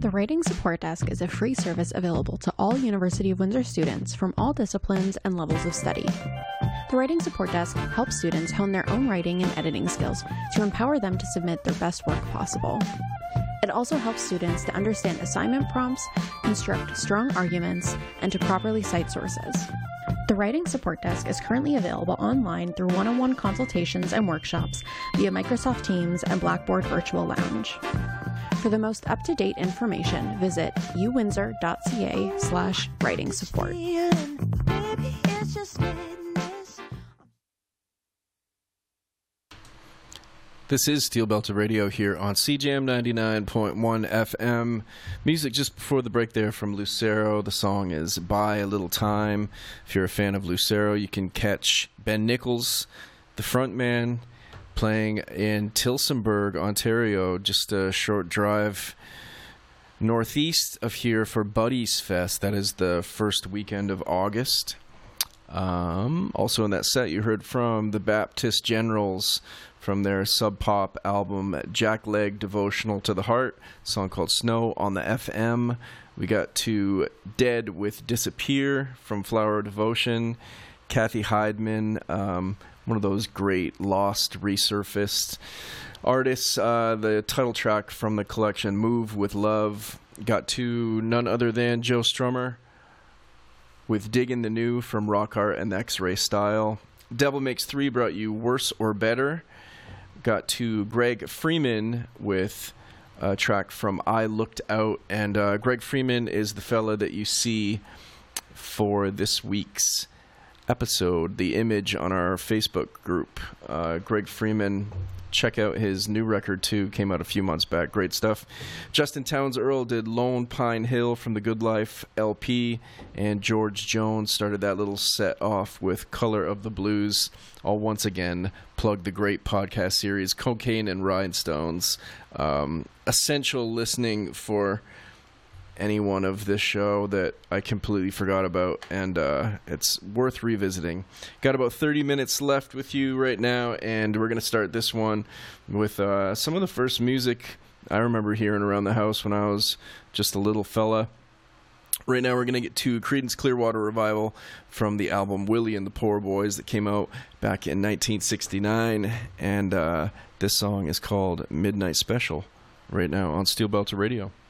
The Writing Support Desk is a free service available to all University of Windsor students from all disciplines and levels of study. The Writing Support Desk helps students hone their own writing and editing skills to empower them to submit their best work possible. It also helps students to understand assignment prompts, construct strong arguments, and to properly cite sources. The Writing Support Desk is currently available online through one-on-one consultations and workshops via Microsoft Teams and Blackboard Virtual Lounge. For the most up-to-date information, visit uwindsor.ca/writing support. This is Steel Belted Radio here on CJM 99.1 FM. Music just before the break there from Lucero. The song is Buy a Little Time. If you're a fan of Lucero, you can catch Ben Nichols, the frontman, playing in Tillsonburg, Ontario, just a short drive northeast of here for Buddies Fest. That is the first weekend of August. Also in that set, you heard from the Baptist Generals from their Sub Pop album Jackleg Devotional to the Heart, a song called Snow on the FM. We got to Dead with Disappear from Flower Devotion. Kathy Heidman, one of those great lost, resurfaced artists. The title track from the collection Move with Love. Got to none other than Joe Strummer with Diggin' the New from Rock Art and the X-Ray Style. Devil Makes 3 brought you Worse or Better. Got to Greg Freeman with a track from I Looked Out. And Greg Freeman is the fella that you see for this week's episode, the image on our Facebook group. Greg Freeman, check out his new record too, came out a few months back, great stuff. Justin Townes Earl did Lone Pine Hill from the Good Life LP, and George Jones started that little set off with Color of the Blues. I'll once again plug the great podcast series Cocaine and Rhinestones. Essential listening for anyone of this show that I completely forgot about, and it's worth revisiting. Got about 30 minutes left with you right now, and we're going to start this one with some of the first music I remember hearing around the house when I was just a little fella. Right now we're going to get to Creedence Clearwater Revival from the album Willie and the Poor Boys that came out back in 1969, and this song is called Midnight Special right now on Steel Belted Radio.